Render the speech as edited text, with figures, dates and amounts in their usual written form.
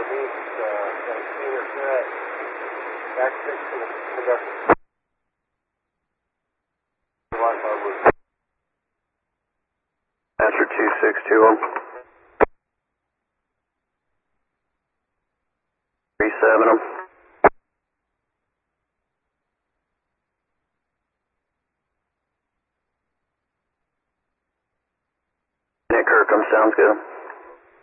Answer 2621. 37 them. Nick Kirkham, sounds good.